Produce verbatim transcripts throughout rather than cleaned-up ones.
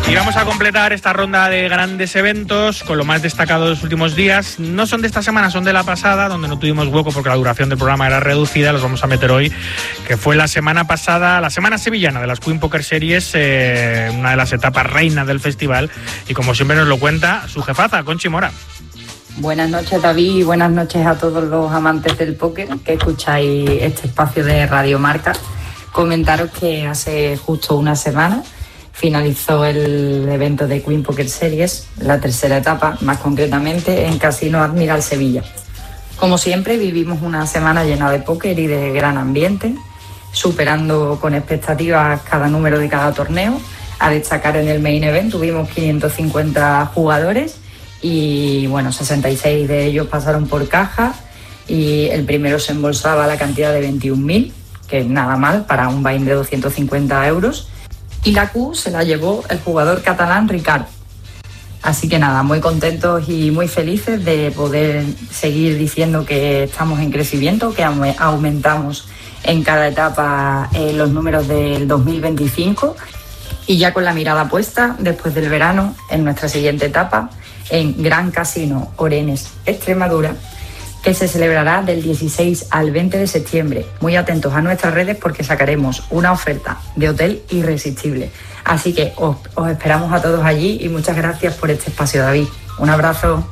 Y vamos a completar esta ronda de grandes eventos con lo más destacado de los últimos días. No son de esta semana, son de la pasada, donde no tuvimos hueco porque la duración del programa era reducida. Los vamos a meter hoy, que fue la semana pasada, la semana sevillana de las Queen Poker Series, eh, una de las etapas reinas del festival. Y como siempre nos lo cuenta su jefaza, Conchi Mora. Buenas noches, David, y buenas noches a todos los amantes del póker que escucháis este espacio de Radio Marca. Comentaros que hace justo una semana finalizó el evento de Queen Poker Series, la tercera etapa, más concretamente en Casino Admiral Sevilla. Como siempre, vivimos una semana llena de póker y de gran ambiente, superando con expectativas cada número de cada torneo. A destacar en el main event tuvimos quinientos cincuenta jugadores y bueno, sesenta y seis de ellos pasaron por caja y el primero se embolsaba la cantidad de veintiún mil, que es nada mal para un buy-in de doscientos cincuenta euros. Y la Q se la llevó el jugador catalán Ricard. Así que nada, muy contentos y muy felices de poder seguir diciendo que estamos en crecimiento, que aumentamos en cada etapa eh, los números del dos mil veinticinco y ya con la mirada puesta después del verano en nuestra siguiente etapa en Gran Casino Orenes, Extremadura, que se celebrará del dieciséis al veinte de septiembre. Muy atentos a nuestras redes porque sacaremos una oferta de hotel irresistible. Así que os, os esperamos a todos allí y muchas gracias por este espacio, David. Un abrazo.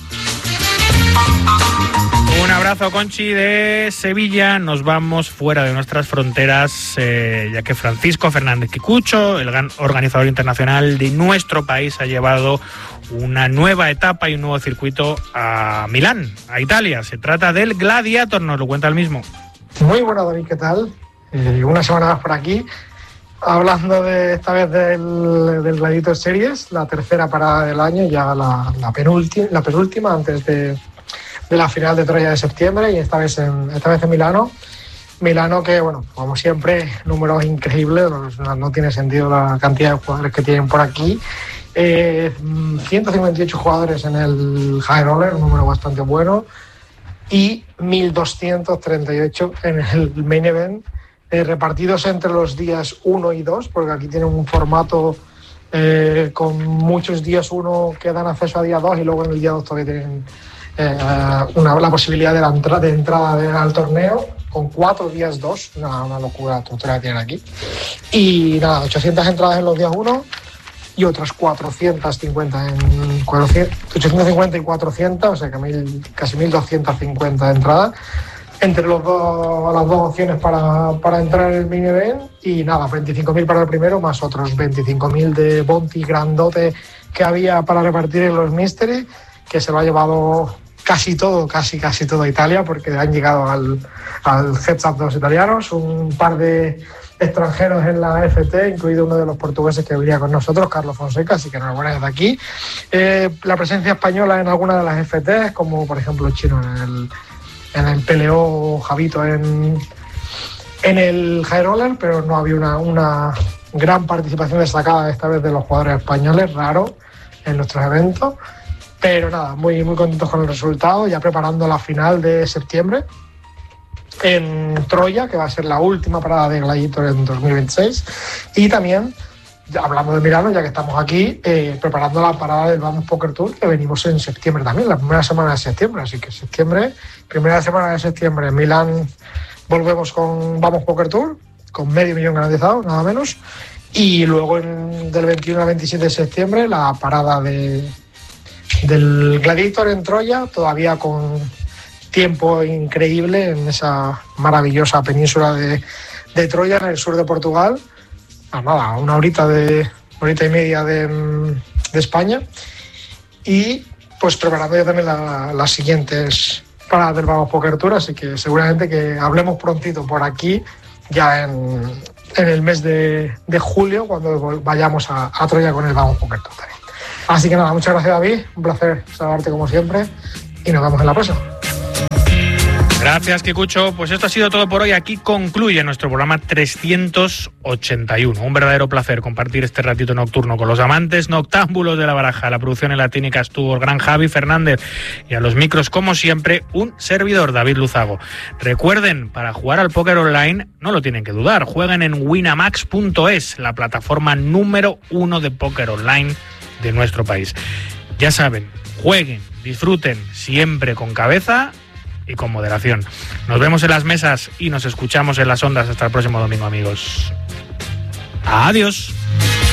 Un abrazo, Conchi, de Sevilla. Nos vamos fuera de nuestras fronteras, eh, ya que Francisco Fernández Kikucho, el gran organizador internacional de nuestro país, ha llevado una nueva etapa y un nuevo circuito a Milán, a Italia. Se trata del Gladiator, nos lo cuenta él mismo. Muy buena, David, ¿qué tal? Eh, una semana más por aquí, hablando de esta vez del, del Gladiator Series, la tercera parada del año, ya la, la, penúltima, la penúltima antes de, de la final de Troya de septiembre, y esta vez en, esta vez en Milano. Milano que, bueno, como siempre, números increíbles, no, no tiene sentido la cantidad de jugadores que tienen por aquí. Eh, ciento cincuenta y ocho jugadores en el High Roller, un número bastante bueno, y mil doscientos treinta y ocho en el Main Event, eh, repartidos entre los días uno y dos, porque aquí tienen un formato eh, con muchos días uno que dan acceso a día dos y luego en el día dos todavía tienen eh, una, la posibilidad de, la entra, de entrada de, al torneo, con cuatro días dos, una, una locura total que tienen aquí. Y nada, ochocientas entradas en los días uno y otras cuatrocientas cincuenta en cuatrocientos, ochocientos cincuenta y cuatrocientos, o sea que mil, casi mil doscientas cincuenta de entrada entre los dos, las dos opciones para, para entrar en el main event. Y nada, veinticinco mil para el primero, más otros veinticinco mil de bounty grandote que había para repartir en los Mystery, que se lo ha llevado casi todo, casi casi todo Italia, porque han llegado al, al Heads Up de los italianos, un par de extranjeros en la F T, incluido uno de los portugueses que venía con nosotros, Carlos Fonseca, así que enhorabuena desde aquí. Eh, la presencia española en alguna de las F Ts, como por ejemplo el chino en el, en el P L O, Javito en, en el High Roller, pero no había una, una gran participación destacada esta vez de los jugadores españoles, raro en nuestros eventos. Pero nada, muy, muy contentos con el resultado, ya preparando la final de septiembre en Troya, que va a ser la última parada de Gladiator en dos mil veintiséis. Y también, ya hablando de Milano, ya que estamos aquí, eh, preparando la parada del Vamos Poker Tour, que venimos en septiembre también, la primera semana de septiembre. Así que septiembre, primera semana de septiembre en Milán, volvemos con Vamos Poker Tour, con medio millón garantizado, nada menos. Y luego en, del veintiuno al veintisiete de septiembre, la parada de... del Gladiator en Troya, todavía con tiempo increíble en esa maravillosa península de, de Troya, en el sur de Portugal. Ah, nada, una horita de una horita y media de, de España. Y pues preparando ya también la, las siguientes paradas del Vamos Poker Tour, así que seguramente que hablemos prontito por aquí, ya en, en el mes de, de julio, cuando vayamos a, a Troya con el Vamos Poker Tour también. Así que nada, muchas gracias, David, un placer saludarte como siempre y nos vemos en la próxima. Gracias, Kikucho. Pues esto ha sido todo por hoy. Aquí concluye nuestro programa trescientos ochenta y uno. Un verdadero placer compartir este ratito nocturno con los amantes noctámbulos de la baraja. La producción en la técnica estuvo el gran Javi Fernández y a los micros, como siempre, un servidor, David Luzago. Recuerden, para jugar al póker online no lo tienen que dudar. Jueguen en winamax punto es, la plataforma número uno de póker online de nuestro país. Ya saben, jueguen, disfruten siempre con cabeza y con moderación. Nos vemos en las mesas y nos escuchamos en las ondas. Hasta el próximo domingo, amigos. Adiós.